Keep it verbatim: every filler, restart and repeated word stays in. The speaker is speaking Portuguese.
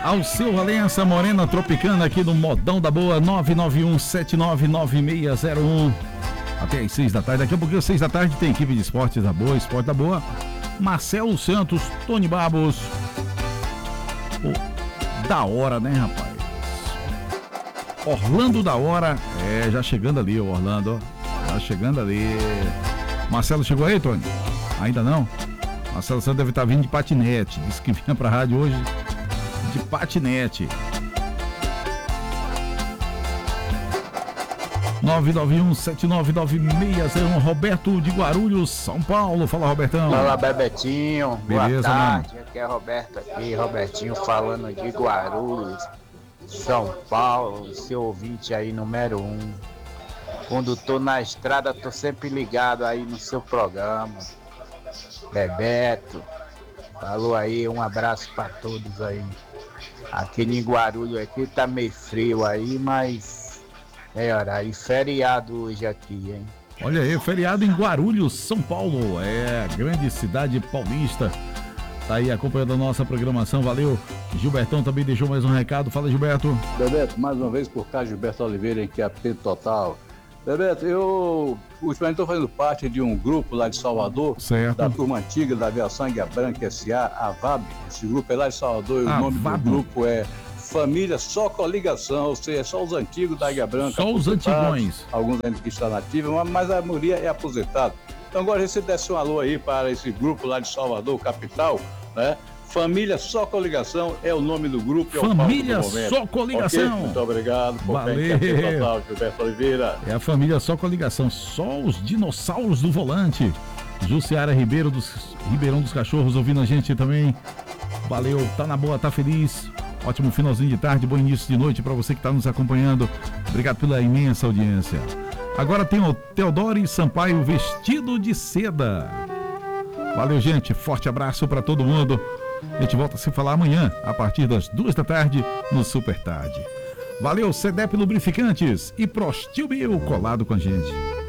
Ao seu Valença, Morena Tropicana, aqui no Modão da Boa, nove nove um sete nove nove seis zero um. Até às seis da tarde. Daqui a pouquinho, às seis da tarde, tem equipe de esportes da Boa, Esporte da Boa. Marcelo Santos, Tony Babos. Pô, da hora, né, rapaz? Orlando da hora. É, já chegando ali, o Orlando. Já chegando ali. Marcelo chegou aí, Tony? Ainda não? Marcelo Santos deve estar vindo de patinete. Disse que vinha pra rádio hoje de patinete. nove nove um sete nove nove seis zero um. Roberto de Guarulhos, São Paulo. Fala, Robertão. Fala, Bebetinho. Beleza, boa tarde. mano? Aqui é Roberto aqui, Robertinho falando de Guarulhos, São Paulo, seu ouvinte aí número um. Quando tô na estrada, tô sempre ligado aí no seu programa. Bebeto, falou aí, um abraço pra todos aí. Aqui em Guarulhos aqui tá meio frio aí, mas é hora aí, feriado hoje aqui, hein? Olha aí, feriado em Guarulhos, São Paulo. É a grande cidade paulista. Tá aí acompanhando a nossa programação, valeu. Gilbertão também deixou mais um recado. Fala, Gilberto. Bebeto, mais uma vez por cá, Gilberto Oliveira, em que é P Total. Bebeto, eu ultimamente estou fazendo parte de um grupo lá de Salvador, certo, da turma antiga da Aviação Águia Branca S A, a V A B. Esse grupo é lá de Salvador e o nome do grupo é Família Só Coligação, ou seja, só os antigos da Águia Branca. Só os antigões. Alguns ainda que estão nativos, mas a maioria é aposentado. Então agora você desse um alô aí para esse grupo lá de Salvador, capital, né? Família Só Coligação é o nome do grupo. Família é Só Coligação. Okay? Muito obrigado. Valeu. Total, Gilberto Oliveira. É a Família Só Coligação. Só os dinossauros do volante. Jussiara Ribeiro dos Ribeirão dos Cachorros ouvindo a gente também. Valeu. Tá na boa, tá feliz. Ótimo finalzinho de tarde, bom início de noite para você que está nos acompanhando. Obrigado pela imensa audiência. Agora tem o Teodoro Sampaio vestido de seda. Valeu, gente. Forte abraço para todo mundo. A gente volta a se falar amanhã, a partir das duas da tarde, no Super Tarde. Valeu, C D E P Lubrificantes e Prostil Bio colado com a gente.